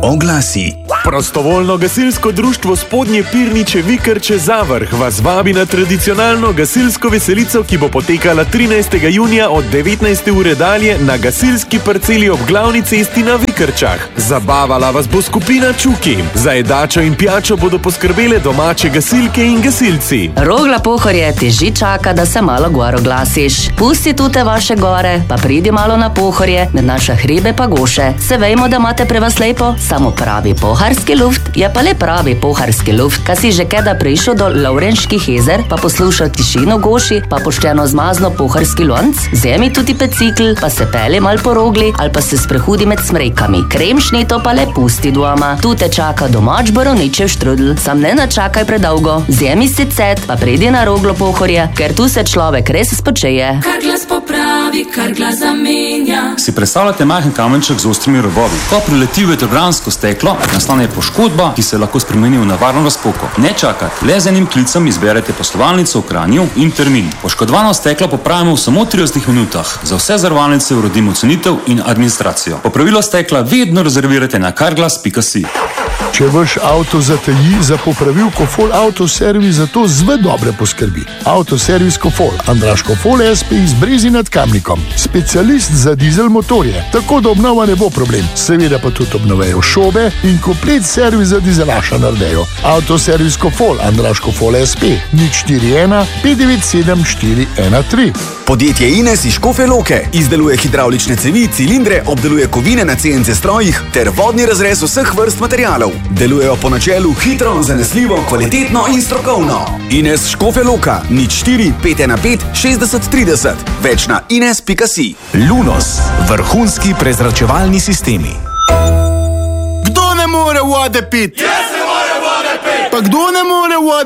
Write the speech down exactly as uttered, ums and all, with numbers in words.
Oglasi. Prostovoljno gasilsko društvo Spodnje Pirniče Vikrče Zavrh vas vabi na tradicionalno gasilsko veselico, ki bo potekala trinajstega junija od devetnajste ure dalje na gasilski parceli ob glavni cesti na Vikrčah. Zabavala vas bo skupina Čuki. Za jedačo in pijačo bodo poskrbele domače gasilke in gasilci. Rogla Pohorje te že čaka, da se malo gor oglasiš. Pusti tute vaše gore, pa pridi malo na Pohorje, med naša hribe pa goše. Se vejmo, da imate pre vas lepo, samo pravi poharski luft je pa le pravi poharski luft. Ka si že keda prišel do Lavrenških jezer, pa poslušal tišino goši, pa pošteno zmazno poharski lonc, zemi tudi pecikl, pa se peli mal po rogli, ali pa se sprehudi med smrekami. Kremšnito pa le pusti doma. Tu te čaka domač borovničev štrudl, sam ne načakaj predolgo. Zemi si cet, pa pridi na Roglo Pohorje, ker tu se človek res spočeje. Kar glas popravi, kar glas zamenja. Si predstavljate majhen kamenček z ostrimi robovi. Ko prileti vetrobransko steklo, nastane poškodba, ki se lahko spremeni v nevarno razpoko. Ne čakati, le z enim klicem izberete poslovalnico v Kranju in termin. Poškodovano steklo popravimo v samo tridesetih minutah. Za vse zavarovalnice uredimo cenitev in administracijo. Popravilo stekla vedno rezervirajte na carglass pika si. Če vaš avto zataji, za popravil Kofol Autoservis za to zve dobre poskrbi. Autoservis Kofol, Andraž Kofol S P iz Brezi nad Kamnikom. Specialist za dizel motorje, tako da obnova ne bo problem. Seveda pa tudi obnovejo šobe in komplet servis za dizelaša nardejo. Autoservis Kofol, Andraž Kofol S P, nič štiri ena pet devet sedem štiri ena tri. Podjetje Ines iz Škofje Loke izdeluje hidravlične cevi, cilindre, obdeluje kovine na C N C strojih ter vodni razrez vseh vrst materialov. Delujejo po načelu hitro, zanesljivo, kvalitetno in strokovno. Ines Škofje Loka, nič štiri pet ena pet šestdeset trideset. Več na ines pika si. Lunos, vrhunski prezračevalni sistemi. Kdo ne more vode pit? Jaz ne more vode pit! Pa kdo ne more vode